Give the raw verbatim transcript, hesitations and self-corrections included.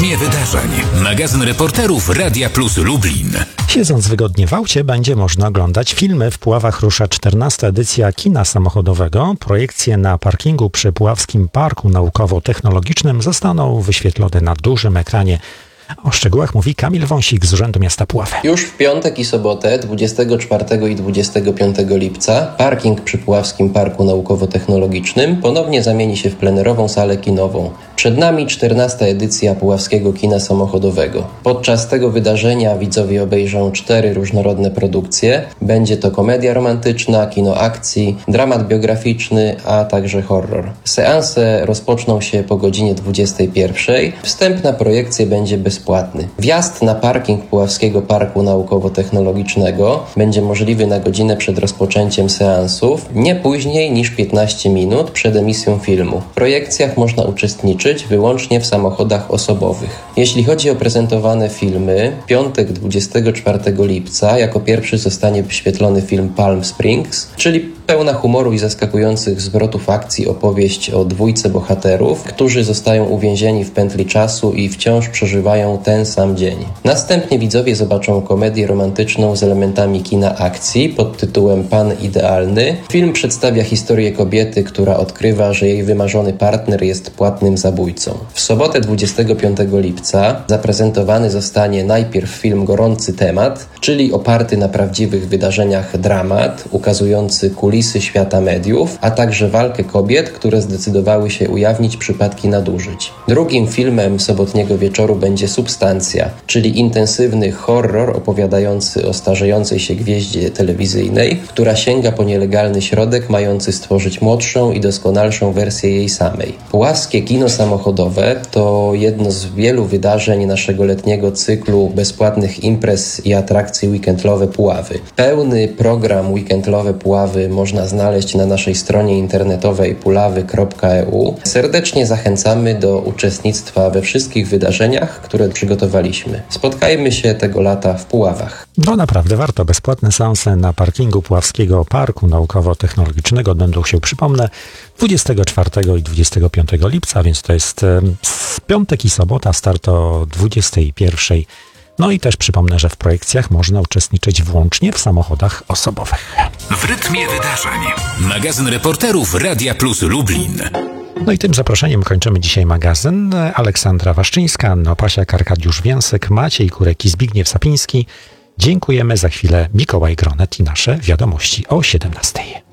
rytmie wydarzeń. Magazyn reporterów Radia Plus Lublin. Siedząc wygodnie w aucie, będzie można oglądać filmy. W Puławach rusza czternasta edycja kina samochodowego. Projekcje na parkingu przy Puławskim Parku Naukowo-Technologicznym zostaną wyświetlone na dużym ekranie. O szczegółach mówi Kamil Wąsik z Urzędu Miasta Puławy. Już w piątek i sobotę, dwudziestego czwartego i dwudziestego piątego lipca, parking przy Puławskim Parku Naukowo-Technologicznym ponownie zamieni się w plenerową salę kinową. Przed nami czternasta edycja Puławskiego Kina Samochodowego. Podczas tego wydarzenia widzowie obejrzą cztery różnorodne produkcje. Będzie to komedia romantyczna, kino akcji, dramat biograficzny, a także horror. Seanse rozpoczną się po godzinie dwudziestej pierwszej. Wstęp na projekcję będzie bezpłatny. Wjazd na parking Puławskiego Parku Naukowo-Technologicznego będzie możliwy na godzinę przed rozpoczęciem seansów, nie później niż piętnaście minut przed emisją filmu. W projekcjach można uczestniczyć wyłącznie w samochodach osobowych. Jeśli chodzi o prezentowane filmy, w piątek dwudziestego czwartego lipca jako pierwszy zostanie wyświetlony film Palm Springs, czyli pełna humoru i zaskakujących zwrotów akcji opowieść o dwójce bohaterów, którzy zostają uwięzieni w pętli czasu i wciąż przeżywają ten sam dzień. Następnie widzowie zobaczą komedię romantyczną z elementami kina akcji pod tytułem Pan Idealny. Film przedstawia historię kobiety, która odkrywa, że jej wymarzony partner jest płatnym zabójcą. W sobotę dwudziestego piątego lipca zaprezentowany zostanie najpierw film Gorący temat, czyli oparty na prawdziwych wydarzeniach dramat, ukazujący kulisy świata mediów, a także walkę kobiet, które zdecydowały się ujawnić przypadki nadużyć. Drugim filmem sobotniego wieczoru będzie Substancja, czyli intensywny horror opowiadający o starzejącej się gwieździe telewizyjnej, która sięga po nielegalny środek mający stworzyć młodszą i doskonalszą wersję jej samej. Puławskie Kino Samochodowe to jedno z wielu wydarzeń naszego letniego cyklu bezpłatnych imprez i atrakcji weekendlowe Puławy. Pełny program weekendlowe Puławy można znaleźć na naszej stronie internetowej puławy kropka e u. Serdecznie zachęcamy do uczestnictwa we wszystkich wydarzeniach, które przygotowaliśmy. Spotkajmy się tego lata w Puławach. No naprawdę warto. Bezpłatne seanse na parkingu Puławskiego Parku Naukowo-Technologicznego odbędą się, przypomnę, dwudziestego czwartego i dwudziestego piątego lipca, więc to jest z piątek i sobota, start o dwudziestej pierwszej. No i też przypomnę, że w projekcjach można uczestniczyć włącznie w samochodach osobowych. W rytmie wydarzeń. Magazyn reporterów Radia Plus Lublin. No i tym zaproszeniem kończymy dzisiaj magazyn. Aleksandra Waszczyńska, Anna Opasiak, Arkadiusz Więsek, Maciej Kurek i Zbigniew Sapiński. Dziękujemy. Za chwilę Mikołaj Gronet i nasze wiadomości o siedemnastej.